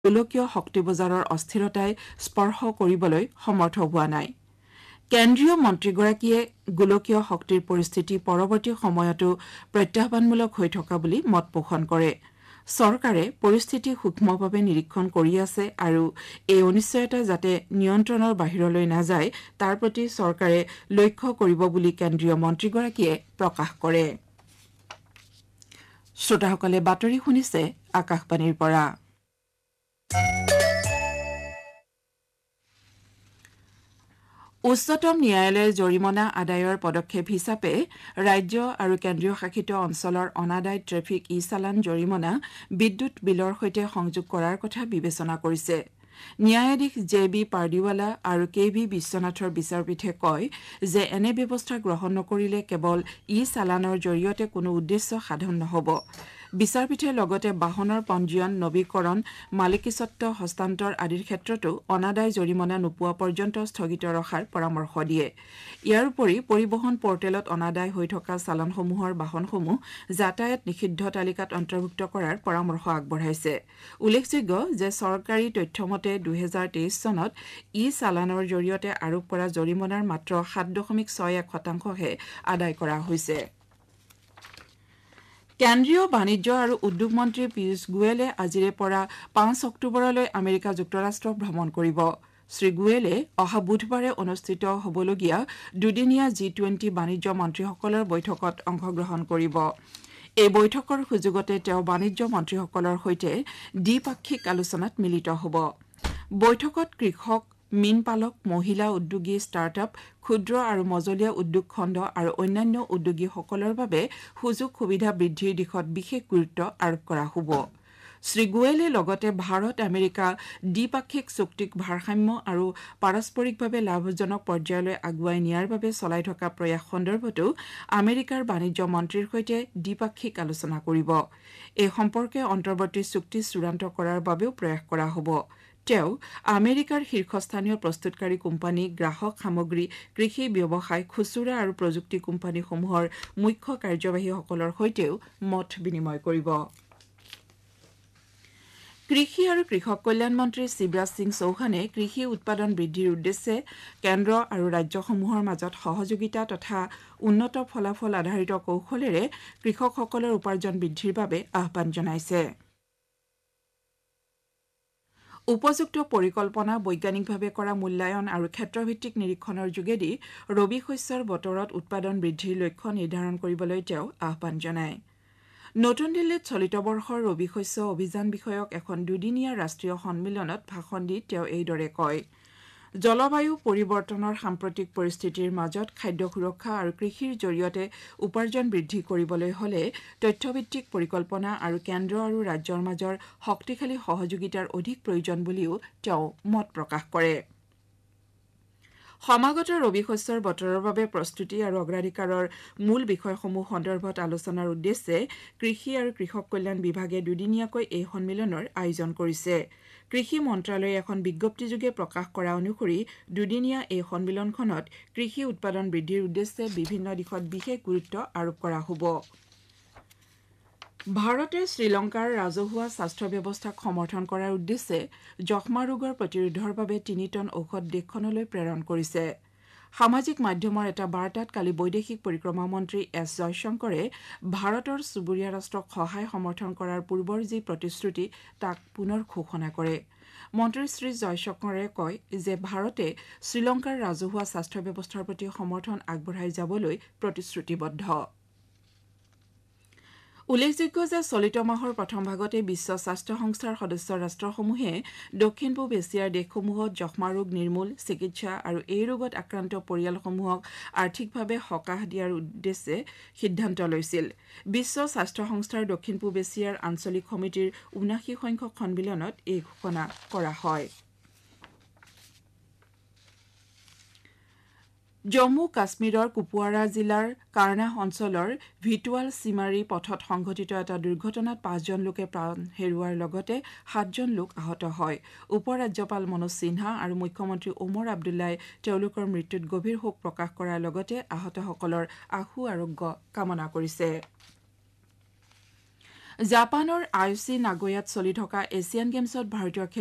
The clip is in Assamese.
গোলকীয় শক্তি বজাৰৰ অস্থিৰতাই স্পৰ্শ কৰিবলৈ সমৰ্থ হোৱা নাই কেন্দ্ৰীয় মন্ত্ৰীগৰাকীয়ে গোলকীয় শক্তিৰ পৰিস্থিতি পৰৱৰ্তী সময়তো প্ৰত্যাহ্বানমূলক হৈ থকা বুলি মত পোষণ কৰে চৰকাৰে পৰিস্থিতি সূক্ষ্মভাৱে নিৰীক্ষণ কৰি আছে আৰু এই অনিশ্চয়তা যাতে নিয়ন্ত্ৰণৰ বাহিৰলৈ নাযায় তাৰ প্ৰতি চৰকাৰে লক্ষ্য কৰিব বুলি কেন্দ্ৰীয় মন্ত্ৰীগৰাকীয়ে প্ৰকাশ কৰে শ্ৰোতাসকলে বাতৰি শুনিছে আকাশবাণীৰ পৰা উচ্চতম ন্যায়ালয়ে জৰিমনা আদায়ৰ পদক্ষেপ হিচাপে ৰাজ্য আৰু কেন্দ্ৰীয় শাসিত অঞ্চলৰ অনাদায় ট্ৰেফিক ই-চালান জৰিমনা বিদ্যুৎ বিলৰ সৈতে সংযোগ কৰাৰ কথা বিবেচনা কৰিছে ন্যায়াধীশ জে বি পাৰ্দিৱালা আৰু কে ভি বিশ্বনাথৰ বিচাৰপীঠে কয় যে এনে ব্যৱস্থা গ্ৰহণ নকৰিলে কেৱল ই-চালানৰ জৰিয়তে কোনো উদ্দেশ্য সাধন নহ'ব বিচাৰপীঠে লগতে বাহনৰ পঞ্জীয়ন নৱীকৰণ মালিকীস্বত্ব হস্তান্তৰ আদিৰ ক্ষেত্ৰতো অনাদায় জৰিমনা নোপোৱা পৰ্যন্ত স্থগিত ৰখাৰ পৰামৰ্শ দিয়ে ইয়াৰ উপৰি পৰিবহণ পৰ্টেলত অনাদায় হৈ থকা চালানসমূহৰ বাহনসমূহ যাতায়াত নিষিদ্ধ তালিকাত অন্তৰ্ভুক্ত কৰাৰ পৰামৰ্শ আগবঢ়াইছে উল্লেখযোগ্য যে চৰকাৰী তথ্যমতে 2023 চনত ই-চালানৰ জৰিয়তে আৰোপ কৰা জৰিমনাৰ মাত্ৰ 7.61%হে আদায় কৰা হৈছে কেন্দ্ৰীয় বাণিজ্য আৰু উদ্যোগ মন্ত্ৰী পীয়ূষ গোৱেলে আজিৰে পৰা 5 অক্টোবৰলৈ আমেৰিকা যুক্তৰাষ্ট্ৰ ভ্ৰমণ কৰিব শ্ৰীগোৱেলে অহা বুধবাৰে অনুষ্ঠিত হ'বলগীয়া দুদিনীয়া G20 বাণিজ্য মন্ত্ৰীসকলৰ বৈঠকত অংশগ্ৰহণ কৰিব এই বৈঠকৰ সুযোগতে তেওঁ বাণিজ্য মন্ত্ৰীসকলৰ সৈতে দ্বিপাক্ষিক আলোচনাত মিলিত হ'ব বৈঠকত কৃষক মীন পালক মহিলা উদ্যোগী ষ্টাৰ্টআপ ক্ষুদ্ৰ আৰু মজলীয়া উদ্যোগ খণ্ড আৰু অন্যান্য উদ্যোগীসকলৰ বাবে সুযোগ সুবিধা বৃদ্ধিৰ দিশত বিশেষ গুৰুত্ব আৰোপ কৰা হ'ব শ্ৰীগোৱেলে লগতে ভাৰত আমেৰিকা দ্বিপাক্ষিক চুক্তিক ভাৰসাম্য আৰু পাৰস্পৰিকভাৱে লাভজনক পৰ্যায়লৈ আগুৱাই নিয়াৰ বাবে চলাই থকা প্ৰয়াস সন্দৰ্ভতো আমেৰিকাৰ বাণিজ্য মন্ত্ৰীৰ সৈতে দ্বিপাক্ষিক আলোচনা কৰিব এই সম্পৰ্কে অন্তৰ্বৰ্তী চুক্তি চূড়ান্ত কৰাৰ বাবেও প্ৰয়াস কৰা হ'ব তেওঁ আমেৰিকাৰ শীৰ্ষস্থানীয় প্ৰস্তুতকাৰী কোম্পানী গ্ৰাহক সামগ্ৰী কৃষি ব্যৱসায় খুচুৰা আৰু প্ৰযুক্তি কোম্পানীসমূহৰ মুখ্য কাৰ্যবাহীসকলৰ সৈতেও মত বিনিময় কৰিব কৃষি আৰু কৃষক কল্যাণ মন্ত্ৰী শিৱৰাজ সিং চৌহানে কৃষি উৎপাদন বৃদ্ধিৰ উদ্দেশ্যে কেন্দ্ৰ আৰু ৰাজ্যসমূহৰ মাজত সহযোগিতা তথা উন্নত ফলাফল আধাৰিত কৌশলেৰে কৃষকসকলৰ উপাৰ্জন বৃদ্ধিৰ বাবে আহ্বান জনাইছে উপযুক্ত পৰিকল্পনা বৈজ্ঞানিকভাৱে কৰা মূল্যায়ন আৰু ক্ষেত্ৰভিত্তিক নিৰীক্ষণৰ যোগেদি ৰবি শস্যৰ বতৰত উৎপাদন বৃদ্ধিৰ লক্ষ্য নিৰ্ধাৰণ কৰিবলৈ তেওঁ আহ্বান জনায় নতুন দিল্লীত চলিত বৰ্ষৰ ৰবি শস্য অভিযান বিষয়ক এখন দুদিনীয়া ৰাষ্ট্ৰীয় সন্মিলনত ভাষণ দি তেওঁ এইদৰে কয় জলবায়ু পৰিৱৰ্তনৰ সাম্প্ৰতিক পৰিস্থিতিৰ মাজত খাদ্য সুৰক্ষা আৰু কৃষিৰ জৰিয়তে উপাৰ্জন বৃদ্ধি কৰিবলৈ হলে তথ্যভিত্তিক পৰিকল্পনা আৰু কেন্দ্ৰ আৰু ৰাজ্যৰ মাজৰ শক্তিশালী সহযোগিতাৰ অধিক প্ৰয়োজন বুলিও তেওঁ মত প্ৰকাশ কৰে সমাগত ৰবি শস্যৰ বতৰৰ বাবে প্ৰস্তুতি আৰু অগ্ৰাধিকাৰৰ মূল বিষয়সমূহ সন্দৰ্ভত আলোচনাৰ উদ্দেশ্যে কৃষি আৰু কৃষক কল্যাণ বিভাগে দুদিনীয়াকৈ এই সন্মিলনৰ আয়োজন কৰিছে কৃষি মন্ত্ৰালয়ে এখন বিজ্ঞপ্তিযোগে প্ৰকাশ কৰা অনুসৰি দুদিনীয়া এই সন্মিলনখনত কৃষি উৎপাদন বৃদ্ধিৰ উদ্দেশ্যে বিভিন্ন দিশত বিশেষ গুৰুত্ব আৰোপ কৰা হ'ব ভাৰতে শ্ৰীলংকাৰ ৰাজহুৱা স্বাস্থ্য ব্যৱস্থাক সমৰ্থন কৰাৰ উদ্দেশ্যে যক্ষ্মা ৰোগৰ প্ৰতিৰোধৰ বাবে ৩ টন ঔষধ দেশখনলৈ প্ৰেৰণ কৰিছে সামাজিক মাধ্যমৰ এটা বাৰ্তাত কালি বৈদেশিক পৰিক্ৰমা মন্ত্ৰী এছ জয়শংকৰে ভাৰতৰ চুবুৰীয়া ৰাষ্ট্ৰক সহায় সমৰ্থন কৰাৰ পূৰ্বৰ যি প্ৰতিশ্ৰুতি তাক পুনৰ ঘোষণা কৰে মন্ত্ৰী শ্ৰী জয়শংকৰে কয় যে ভাৰতে শ্ৰীলংকাৰ ৰাজহুৱা স্বাস্থ্য ব্যৱস্থাৰ প্ৰতি সমৰ্থন আগবঢ়াই যাবলৈ প্ৰতিশ্ৰুতিবদ্ধ উল্লেখযোগ্য যে চলিত মাহৰ প্ৰথম ভাগতে বিশ্ব স্বাস্থ্য সংস্থাৰ সদস্য ৰাষ্ট্ৰসমূহে দক্ষিণ পূব এছিয়াৰ দেশসমূহত যক্ষ্মা ৰোগ নিৰ্মূল চিকিৎসা আৰু এই ৰোগত আক্ৰান্ত পৰিয়ালসমূহক আৰ্থিকভাৱে সকাহ দিয়াৰ উদ্দেশ্যে সিদ্ধান্ত লৈছিল বিশ্ব স্বাস্থ্য সংস্থাৰ দক্ষিণ পূব এছিয়াৰ আঞ্চলিক সমিতিৰ ৭৯ সংখ্যক সন্মিলনত এই ঘোষণা কৰা হয় জম্মু কাশ্মীৰৰ কুপৱাৰা জিলাৰ কাৰ্নাহ অঞ্চলৰ ভিটুৱাল চিমাৰী পথত সংঘটিত এটা দুৰ্ঘটনাত ৫জন লোকে প্ৰাণ হেৰুওৱাৰ লগতে ৭জন লোক আহত হয় উপ ৰাজ্যপাল মনোজ সিনহা আৰু মুখ্যমন্ত্ৰী ওমৰ আব্দুল্লাই তেওঁলোকৰ মৃত্যুত গভীৰ শোক প্ৰকাশ কৰাৰ লগতে আহতসকলৰ আশু আৰোগ্য কামনা কৰিছে জাপানৰ আইচি নাগোয়াত চলি থকা এছিয়ান গেমছত ভাৰতীয়